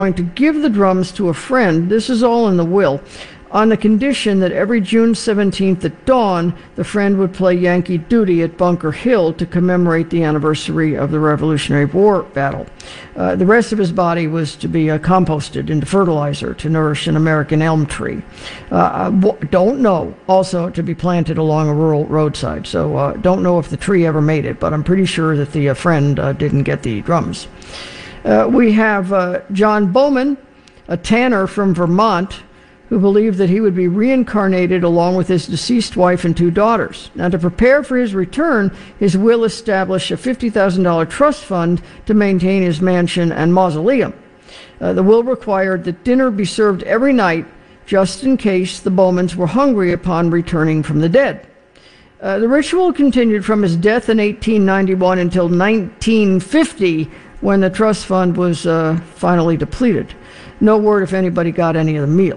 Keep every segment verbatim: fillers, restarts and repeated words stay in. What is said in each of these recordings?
going to give the drums to a friend. This is all in the will, on the condition that every June seventeenth at dawn, the friend would play Yankee Doodle at Bunker Hill to commemorate the anniversary of the Revolutionary War battle. Uh, the rest of his body was to be uh, composted into fertilizer to nourish an American elm tree. Uh, don't know, also to be planted along a rural roadside. So uh, don't know if the tree ever made it, but I'm pretty sure that the uh, friend uh, didn't get the drums. Uh, we have uh, John Bowman, a tanner from Vermont, who believed that he would be reincarnated along with his deceased wife and two daughters. Now, to prepare for his return, his will established a fifty thousand dollars trust fund to maintain his mansion and mausoleum. Uh, the will required that dinner be served every night, just in case the Bowmans were hungry upon returning from the dead. Uh, the ritual continued from his death in eighteen ninety-one until nineteen fifty, when the trust fund was uh, finally depleted. No word if anybody got any of the meal.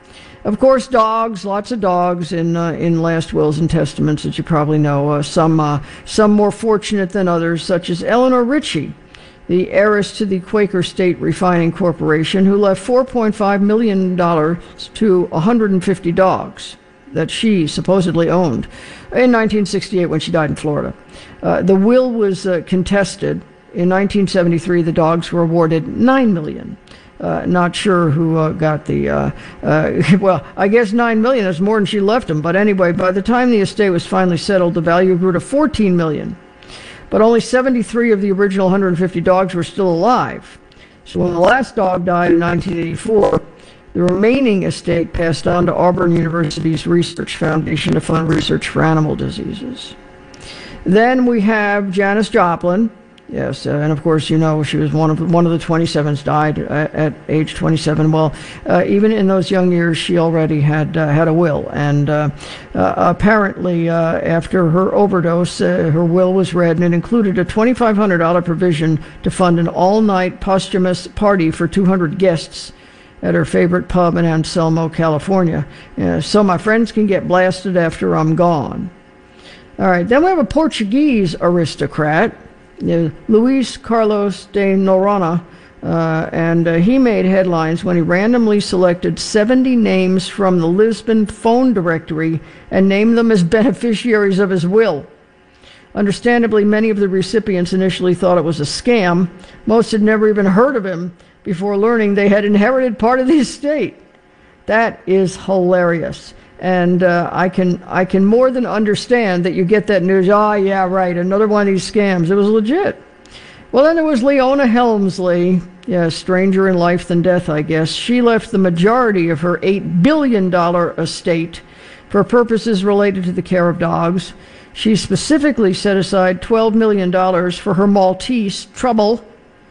Of course, dogs, lots of dogs in uh, in last wills and testaments that you probably know. Uh, some uh, some more fortunate than others, such as Eleanor Ritchie, the heiress to the Quaker State Refining Corporation, who left four point five million dollars to one hundred fifty dogs that she supposedly owned in nineteen sixty-eight when she died in Florida. Uh, the will was uh, contested. In nineteen seventy-three, the dogs were awarded nine million dollars. Uh, not sure who uh, got the, uh, uh, well, I guess nine million dollars is more than she left him. But anyway, by the time the estate was finally settled, the value grew to fourteen million dollars. But only seventy-three of the original one hundred fifty dogs were still alive. So when the last dog died in nineteen eighty-four, the remaining estate passed on to Auburn University's Research Foundation to fund research for animal diseases. Then we have Janis Joplin. Yes, uh, and of course, you know, she was one of one of the twenty-sevens, died at, at age twenty-seven. Well, uh, even in those young years, she already had uh, had a will, and uh, uh, apparently, uh, after her overdose, uh, her will was read, and it included a twenty-five hundred dollars provision to fund an all-night posthumous party for two hundred guests at her favorite pub in Anselmo, California. Uh, so my friends can get blasted after I'm gone. All right, then we have a Portuguese aristocrat. Uh, Luis Carlos de Noronha, uh, and uh, he made headlines when he randomly selected seventy names from the Lisbon phone directory and named them as beneficiaries of his will. Understandably, many of the recipients initially thought it was a scam. Most had never even heard of him before learning they had inherited part of the estate. That is hilarious. And uh, I can I can more than understand that you get that news. Oh, yeah, right, another one of these scams. It was legit. Well, then there was Leona Helmsley. Yeah, stranger in life than death, I guess. She left the majority of her eight billion dollars estate for purposes related to the care of dogs. She specifically set aside twelve million dollars for her Maltese, Trouble.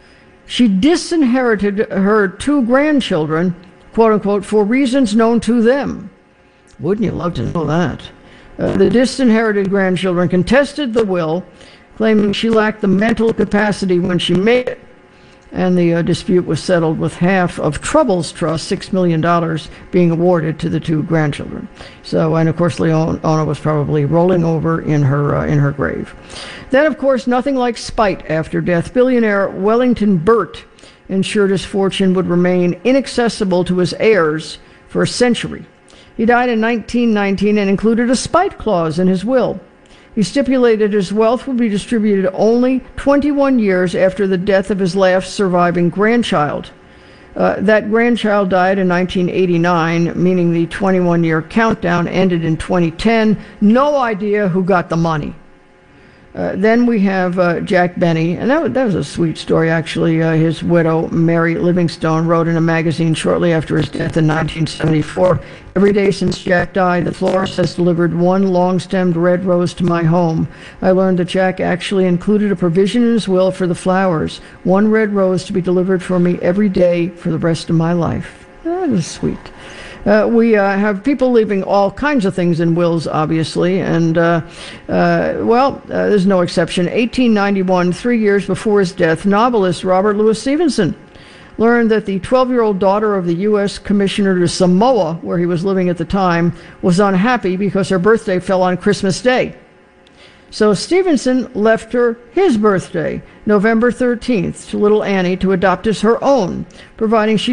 She disinherited her two grandchildren, quote-unquote, for reasons known to them. Wouldn't you love to know that? Uh, the disinherited grandchildren contested the will, claiming she lacked the mental capacity when she made it. And the uh, dispute was settled with half of Trouble's trust, six million dollars, being awarded to the two grandchildren. So, and of course, Leona was probably rolling over in her uh, in her grave. Then, of course, nothing like spite after death. Billionaire Wellington Burt ensured his fortune would remain inaccessible to his heirs for a century. He died in nineteen nineteen and included a spite clause in his will. He stipulated his wealth would be distributed only twenty-one years after the death of his last surviving grandchild. Uh, that grandchild died in nineteen eighty-nine, meaning the twenty-one-year countdown ended in twenty ten. No idea who got the money. Uh, then we have uh, Jack Benny, and that was, that was a sweet story, actually. Uh, his widow, Mary Livingstone, wrote in a magazine shortly after his death in nineteen seventy-four, "Every day since Jack died, the florist has delivered one long-stemmed red rose to my home. I learned that Jack actually included a provision in his will for the flowers, one red rose to be delivered for me every day for the rest of my life." That is sweet. Uh, we uh, have people leaving all kinds of things in wills, obviously, and, uh, uh, well, uh, there's no exception. eighteen ninety-one, three years before his death, novelist Robert Louis Stevenson learned that the twelve-year-old daughter of the U S Commissioner to Samoa, where he was living at the time, was unhappy because her birthday fell on Christmas Day. So Stevenson left her his birthday, November thirteenth, to little Annie to adopt as her own, providing she